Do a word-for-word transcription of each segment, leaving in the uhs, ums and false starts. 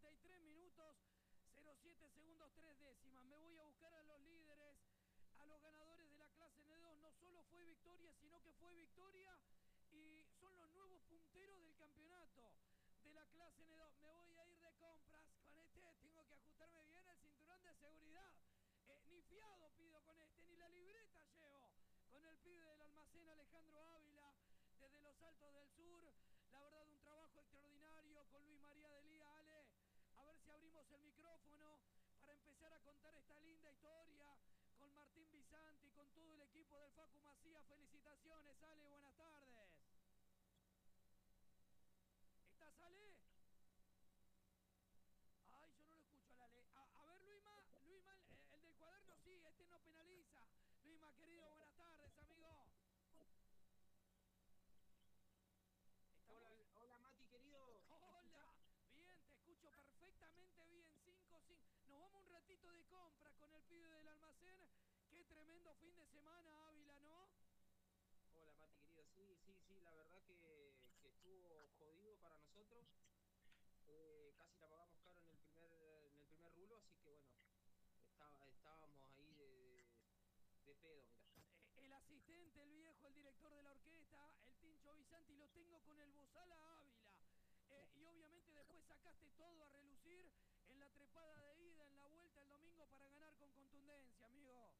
treinta y tres minutos, cero siete segundos, tres décimas. Me voy a buscar a los líderes, a los ganadores de la clase N dos. No solo fue victoria, sino que fue victoria y son los nuevos punteros del campeonato de la clase N dos. Me voy a ir de compras con este, tengo que ajustarme bien el cinturón de seguridad. Eh, ni fiado pido con este, ni la libreta llevo. Con el pibe del almacén Alejandro Ávila, desde los Altos del Sur. La verdad, un trabajo extraordinario con Luis María de Lía. Ale, a ver si abrimos el micrófono para empezar a contar esta linda historia con Martín Bizanti, con todo el equipo del Facu Macías. Felicitaciones, Ale, buenas tardes. ¿Estás, Ale? Ay, yo no lo escucho al Ale. A, a ver, Luisma, Luisma, el, el del cuaderno sí, este no penaliza. Luisma, querido, buenas tardes, amigo. Hola, hola Mati, querido. Hola, bien, te escucho perfectamente bien. cinco cinco. Nos vamos un ratito de compra con el pibe del almacén. Qué tremendo fin de semana, Ávila, ¿no? Hola Mati, querido. Sí, sí, sí, la verdad que, que estuvo jodido para nosotros. Eh, casi la pagamos caro en el primer en el primer rulo, así que bueno, está, estábamos ahí de, de, de pedo, mira. El asistente, el viejo, el director de la orquesta, el Tincho Bizanti, lo tengo con el Bozala Ávila. Eh, y obviamente después sacaste todo a relucir en la trepada de ida, en la vuelta el domingo para ganar con contundencia, amigo.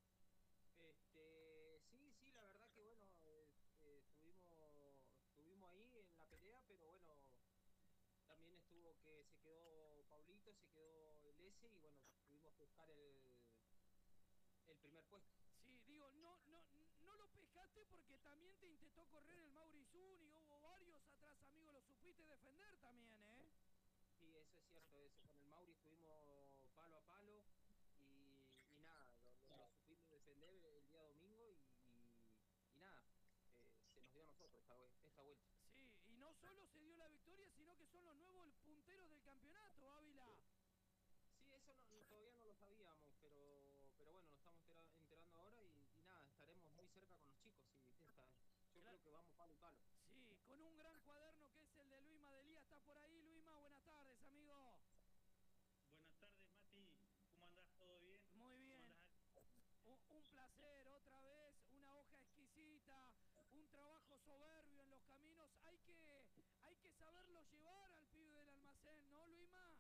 Este, sí, sí, la verdad que bueno, eh, eh, estuvimos, estuvimos ahí en la pelea, pero bueno, también estuvo que se quedó Paulito, se quedó el S y bueno, tuvimos que buscar el, el primer puesto. Sí, digo, no, no, no lo pescaste porque también te intentó correr el Mauri Zúñiga, hubo varios atrás, amigo, lo supiste defender también, ¿eh? Sí, eso es cierto, eso con el Mauri estuvimos palo a palo y, y nada, lo, lo, lo, supimos defender el día domingo y, y, y nada, eh, se nos dio a nosotros esta, esta vuelta. Sí, y no solo se dio la victoria, sino que son los nuevos punteros del campeonato, Ávila. Sí, eso no, no, todavía no lo sabíamos, pero pero bueno, nos estamos enterando ahora y, y nada, estaremos muy cerca con los chicos y esta, yo claro. creo que vamos palo y palo. Sí, con un gran cuaderno que es el de Luisma de Lía. ¿Estás por ahí, Luisma? Buenas tardes, amigo. Buenas tardes, Mati. ¿Cómo andás? ¿Todo bien? Muy bien. Un, un placer, otra vez, una hoja exquisita, un trabajo soberbio en los caminos. Hay que, hay que saberlo llevar al pibe del almacén, ¿no, Luisma?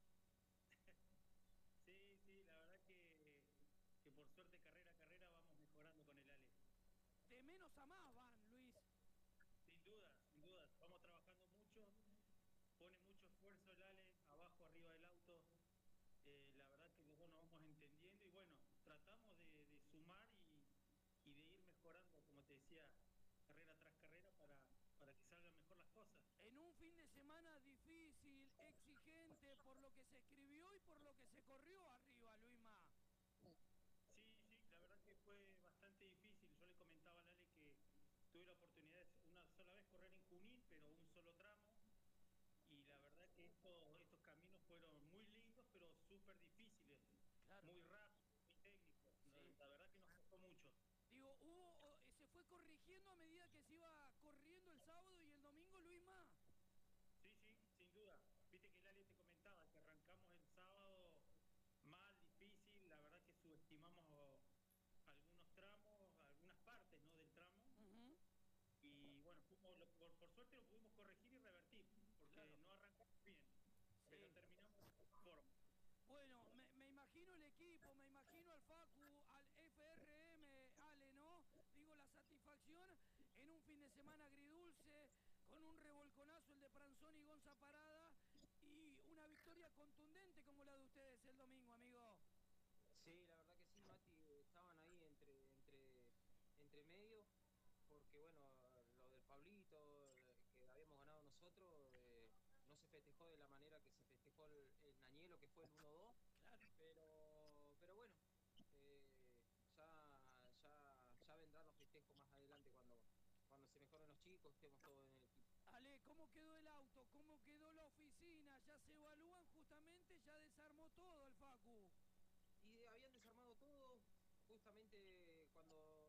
Sí, sí, la verdad que, que por suerte carrera a carrera vamos mejorando con el Ale. De menos a más van, Luis. Sin duda, sin duda. Vamos trabajando mucho, pone mucho esfuerzo el Ale, abajo, arriba del auto. Eh, la verdad que los dos nos vamos entendiendo y bueno, tratamos de, de sumar y, y de ir mejorando, como te decía, carrera tras carrera para, para que salgan mejor las cosas. En un fin de semana difícil, exigente, por lo que se escribió y por lo que se corrió arriba, Luisma. Sí, sí, la verdad que fue bastante difícil. Yo le comentaba a Lale que tuve la oportunidad de una sola vez correr en Junín, pero un solo tramo. Y la verdad que estos, estos caminos fueron muy lindos, pero súper difíciles. Claro. Muy rápidos, muy técnicos. Sí. La verdad que nos costó mucho. Digo, hubo, se fue corrigiendo a medida que se iba corriendo el sábado y el domingo, Luisma. Sí, sí, sin duda. Viste que Lali te comentaba que arrancamos el sábado mal, difícil. La verdad que subestimamos algunos tramos, algunas partes, ¿no?, del tramo. Uh-huh. Y bueno, fuimos, por, por suerte lo pudimos corregir y revertir, porque claro. no arrancamos bien, sí. pero terminamos de esta forma. Bueno, me, me imagino el equipo, me imagino al Facu, al F R M, Ale, ¿no? Digo, la satisfacción en un fin de semana agridulce, con un revolconazo el de Pranzón y Gonza Parada, y una victoria contundente como la de ustedes el domingo, amigo. Sí, la verdad que sí, Mati, estaban ahí entre, entre, entre medio, porque bueno, lo del Pablito, que habíamos ganado nosotros, eh, no se festejó de la manera que se festejó el, el Nañelo, que fue el uno dos, claro. pero, pero bueno, eh, ya, ya, ya vendrán los festejos más adelante cuando, cuando se mejoren los chicos, estemos todos en el equipo. Ale, ¿cómo quedó el auto? ¿Cómo quedó la oficina? ¿Ya se evalúan justamente? ¿Ya desarmó todo el Facu? Y habían desarmado todo. Justamente cuando